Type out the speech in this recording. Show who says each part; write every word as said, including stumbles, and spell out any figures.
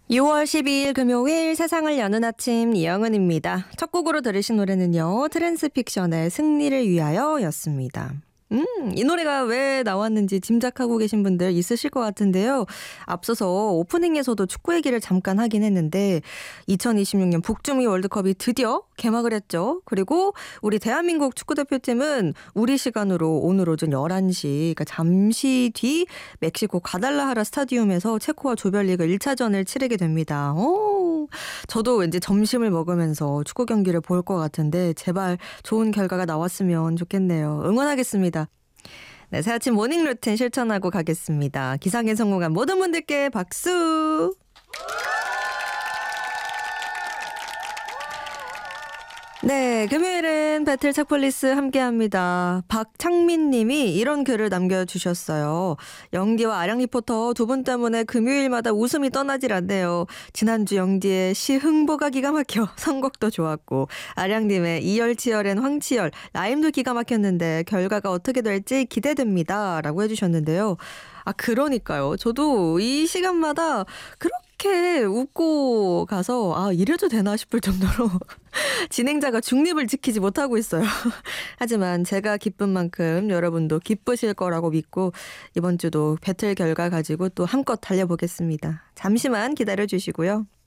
Speaker 1: 유월 십이일 금요일 세상을 여는 아침 이영은입니다. 첫 곡으로 들으신 노래는요. 트랜스픽션의 승리를 위하여 였습니다. 음, 이 노래가 왜 나왔는지 짐작하고 계신 분들 있으실 것 같은데요. 앞서서 오프닝에서도 축구 얘기를 잠깐 하긴 했는데 이천이십육 년 북중미 월드컵이 드디어 개막을 했죠. 그리고 우리 대한민국 축구대표팀은 우리 시간으로 오늘 오전 열한 시, 그러니까 잠시 뒤 멕시코 과달라하라 스타디움에서 체코와 조별리그 일 차전을 치르게 됩니다. 오, 저도 왠지 점심을 먹으면서 축구 경기를 볼 것 같은데 제발 좋은 결과가 나왔으면 좋겠네요. 응원하겠습니다. 네, 새아침 모닝 루틴 실천하고 가겠습니다. 기상에 성공한 모든 분들께 박수! 네, 금요일은 배틀 책폴리스 함께합니다. 박창민 님이 이런 글을 남겨주셨어요. 영디와 아량 리포터 두 분 때문에 금요일마다 웃음이 떠나질 않네요. 지난주 영디의 시 흥보가 기가 막혀 선곡도 좋았고 아량님의 이열치열엔 황치열 라임도 기가 막혔는데 결과가 어떻게 될지 기대됩니다. 라고 해주셨는데요. 아, 그러니까요. 저도 이 시간마다 그렇게 웃고 가서 아, 이래도 되나 싶을 정도로 진행자가 중립을 지키지 못하고 있어요. 하지만 제가 기쁜 만큼 여러분도 기쁘실 거라고 믿고 이번 주도 배틀 결과 가지고 또 한껏 달려보겠습니다. 잠시만 기다려 주시고요.